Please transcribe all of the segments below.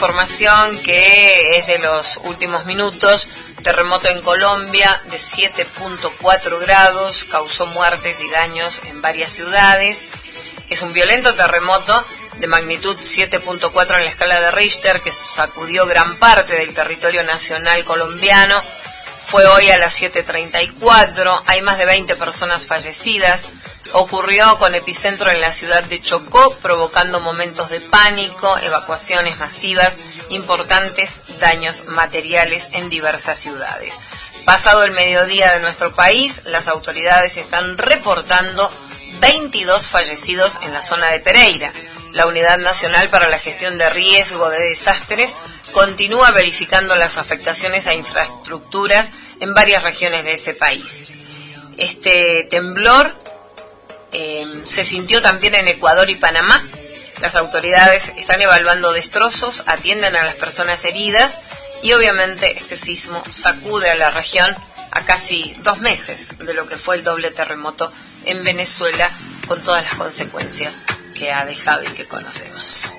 Información que es de los últimos minutos. Terremoto en Colombia de 7.4 grados causó muertes y daños en varias ciudades. Es un violento terremoto de magnitud 7.4 en la escala de Richter que sacudió gran parte del territorio nacional colombiano. Fue hoy a las 7:34. Hay más de 20 personas fallecidas. Ocurrió con epicentro en la ciudad de Chocó, provocando momentos de pánico, evacuaciones masivas, importantes daños materiales en diversas ciudades. Pasado el mediodía de nuestro país, las autoridades están reportando 22 fallecidos en la zona de Pereira. La Unidad Nacional para la Gestión de Riesgo de Desastres continúa verificando las afectaciones a infraestructuras en varias regiones de ese país. Este temblor se sintió también en Ecuador y Panamá. Las autoridades están evaluando destrozos, atienden a las personas heridas y obviamente este sismo sacude a la región a casi 2 meses de lo que fue el doble terremoto en Venezuela, con todas las consecuencias que ha dejado y que conocemos.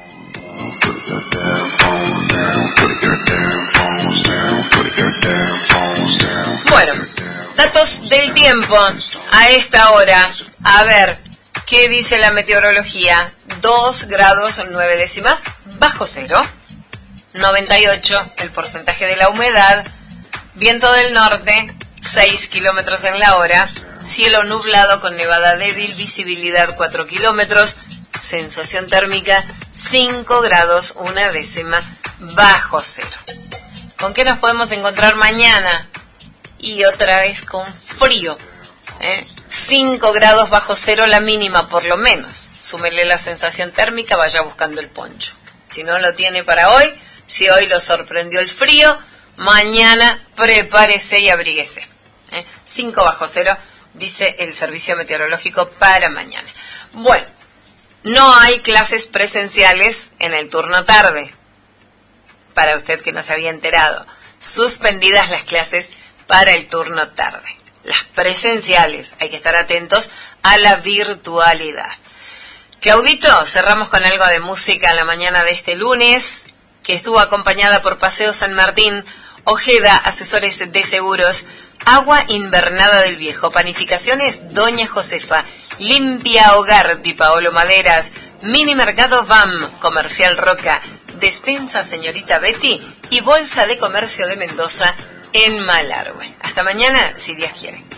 Bueno, datos del tiempo a esta hora. A ver, ¿qué dice la meteorología? 2 grados 9 décimas bajo cero, 98 el porcentaje de la humedad, viento del norte, 6 kilómetros en la hora, cielo nublado con nevada débil, visibilidad 4 kilómetros, sensación térmica 5 grados 1 décima bajo cero. ¿Con qué nos podemos encontrar mañana? Y otra vez con frío, 5 grados bajo cero la mínima por lo menos. Súmele la sensación térmica, vaya buscando el poncho. Si no lo tiene para hoy, si hoy lo sorprendió el frío, mañana prepárese y abríguese. 5 bajo cero, dice el servicio meteorológico para mañana. Bueno, no hay clases presenciales en el turno tarde. Para usted que no se había enterado, suspendidas las clases para el turno tarde. Las presenciales, hay que estar atentos a la virtualidad. Claudito, cerramos con algo de música en la mañana de este lunes, que estuvo acompañada por Paseo San Martín, Ojeda, Asesores de Seguros, Agua Invernada del Viejo, Panificaciones Doña Josefa, Limpia Hogar Di Paolo Maderas, Mini Mercado VAM, Comercial Roca, Despensa Señorita Betty y Bolsa de Comercio de Mendoza en Malargüe. Hasta mañana, si Dios quiere.